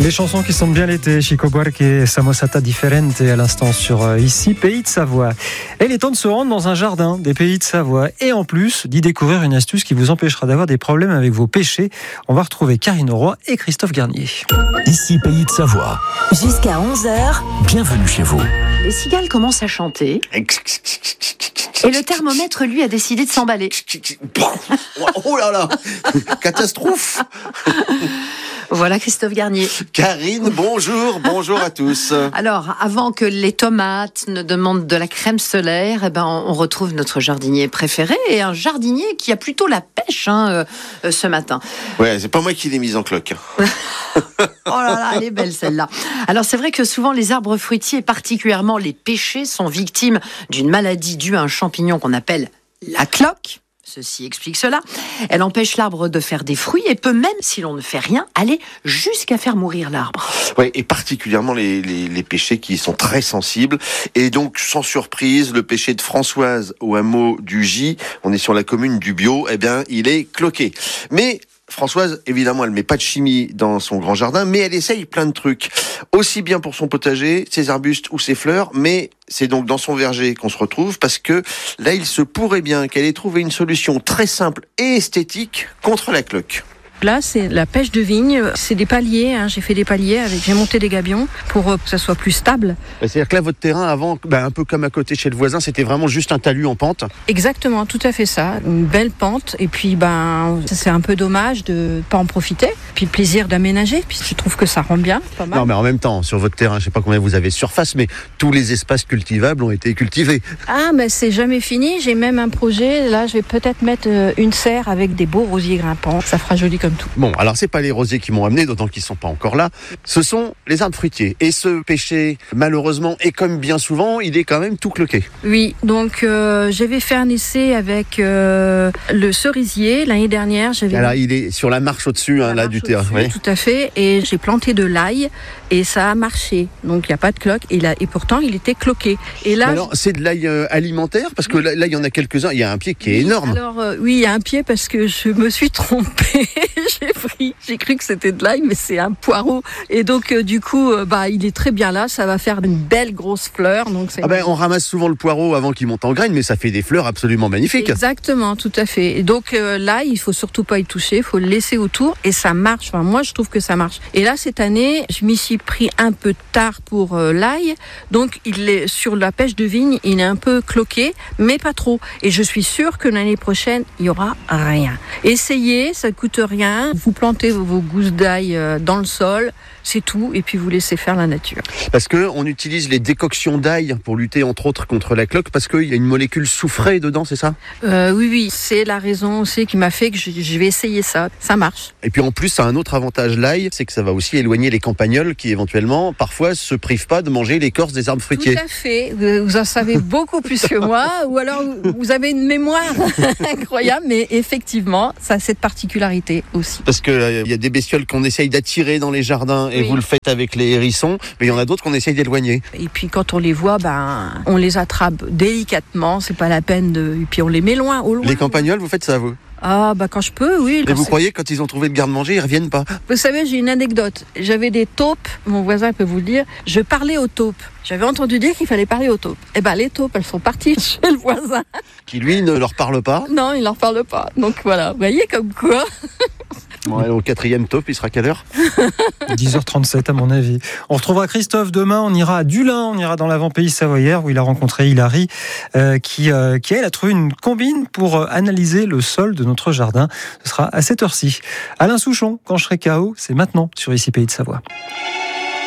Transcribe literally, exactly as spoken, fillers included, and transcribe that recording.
Les chansons qui sentent bien l'été, Chico Buarque et Samosata Differente à l'instant sur euh, ici, Pays de Savoie. Et il est temps de se rendre dans un jardin des Pays de Savoie et en plus d'y découvrir une astuce qui vous empêchera d'avoir des problèmes avec vos péchés. On va retrouver Karine Roy et Christophe Garnier. Ici, Pays de Savoie. Jusqu'à onze heures. Bienvenue chez vous. Les cigales commencent à chanter. Et le thermomètre, lui, a décidé de s'emballer. Oh là là, catastrophe. Voilà Christophe Garnier. Karine, bonjour, bonjour à tous. Alors, avant que les tomates ne demandent de la crème solaire, eh ben, on retrouve notre jardinier préféré et un jardinier qui a plutôt la pêche hein, euh, ce matin. Ouais, c'est pas moi qui l'ai mise en cloque. Oh là là, elle est belle celle-là. Alors c'est vrai que souvent les arbres fruitiers, particulièrement les pêchers, sont victimes d'une maladie due à un champignon qu'on appelle la cloque. Ceci explique cela. Elle empêche l'arbre de faire des fruits et peut même, si l'on ne fait rien, aller jusqu'à faire mourir l'arbre. Ouais, et particulièrement les, les, les pêchers qui sont très sensibles. Et donc, sans surprise, le pêcher de Françoise au hameau du Gy, on est sur la commune du Bio, eh bien, il est cloqué. Mais Françoise, évidemment, elle met pas de chimie dans son grand jardin, mais elle essaye plein de trucs. Aussi bien pour son potager, ses arbustes ou ses fleurs, mais c'est donc dans son verger qu'on se retrouve parce que là, il se pourrait bien qu'elle ait trouvé une solution très simple et esthétique contre la cloque. Là, c'est la pêche de vigne. C'est des paliers. Hein. J'ai fait des paliers avec. J'ai monté des gabions pour que ça soit plus stable. C'est-à-dire que là, votre terrain avant, ben, un peu comme à côté chez le voisin, c'était vraiment juste un talus en pente. Exactement, tout à fait ça. Une belle pente. Et puis, ben, c'est un peu dommage de pas en profiter. Puis le plaisir d'aménager. Puis je trouve que ça rend bien. Pas mal. Non, mais en même temps, sur votre terrain, je sais pas combien vous avez de surface, mais tous les espaces cultivables ont été cultivés. Ah, mais c'est jamais fini. J'ai même un projet. Là, je vais peut-être mettre une serre avec des beaux rosiers grimpants. Ça fera joli comme tout. Bon, alors c'est pas les rosiers qui m'ont amené, d'autant qu'ils sont pas encore là. Ce sont les arbres fruitiers. Et ce pêcher, malheureusement, et comme bien souvent, il est quand même tout cloqué. Oui, donc euh, j'avais fait un essai avec euh, le cerisier l'année dernière. J'avais... Alors, il est sur la marche au-dessus, hein, là, du terrain. Oui. Tout à fait. Et j'ai planté de l'ail et ça a marché. Donc il n'y a pas de cloque. Et, là, et pourtant, il était cloqué. Et là, alors, c'est de l'ail euh, alimentaire parce que là, là, il y en a quelques-uns. Il y a un pied qui est oui, énorme. Alors euh, oui, il y a un pied parce que je me suis trompée. j'ai pris, j'ai cru que c'était de l'ail, mais c'est un poireau. Et donc euh, du coup, euh, bah il est très bien là. Ça va faire une belle grosse fleur. Donc c'est ah ben, on ramasse souvent le poireau avant qu'il monte en graines, mais ça fait des fleurs absolument magnifiques. Exactement, tout à fait. Et donc euh, là, il faut surtout pas y toucher. Il faut le laisser autour et ça marche. Enfin, moi, je trouve que ça marche. Et là, cette année, je m'y suis pris un peu tard pour euh, l'ail. Donc il est sur la pêche de vigne, il est un peu cloqué, mais pas trop. Et je suis sûre que l'année prochaine, il y aura rien. Essayez, ça coûte rien. Vous plantez vos gousses d'ail dans le sol, c'est tout, et puis vous laissez faire la nature. Parce que on utilise les décoctions d'ail pour lutter entre autres contre la cloque, parce qu'il y a une molécule soufrée dedans, c'est ça ? euh, Oui, oui, c'est la raison aussi qui m'a fait que je, je vais essayer ça. Ça marche. Et puis en plus, ça a un autre avantage, l'ail, c'est que ça va aussi éloigner les campagnols qui éventuellement, parfois, se privent pas de manger l'écorce des arbres fruitiers. Tout à fait. Vous en savez beaucoup plus que moi, ou alors vous avez une mémoire incroyable, mais effectivement, ça a cette particularité aussi. Parce qu'il euh, y a des bestioles qu'on essaye d'attirer dans les jardins et oui. Vous le faites avec les hérissons, mais il y en a d'autres qu'on essaye d'éloigner. Et puis quand on les voit, ben, on les attrape délicatement, c'est pas la peine de... Et puis on les met loin, au loin. Les campagnols, vous faites ça, vous ? Ah, bah quand je peux, oui. Et vous c'est... croyez quand ils ont trouvé le garde-manger, ils reviennent pas ? Vous savez, j'ai une anecdote. J'avais des taupes, mon voisin peut vous le dire, je parlais aux taupes. J'avais entendu dire qu'il fallait parler aux taupes. Eh ben les taupes, elles sont parties chez le voisin. Qui lui ne leur parle pas ? Non, il leur parle pas. Donc voilà, vous voyez comme quoi. Bon, allez, au quatrième taupe, il sera quelle heure ? dix heures trente-sept à mon avis. On retrouvera Christophe demain, on ira à Dulin, on ira dans l'avant-pays savoyard où il a rencontré Hilary euh, qui, euh, qui elle a trouvé une combine pour euh, analyser le sol de notre jardin. Ce sera à cette heure-ci. Alain Souchon, quand je serai K O, c'est maintenant sur Ici Pays de Savoie.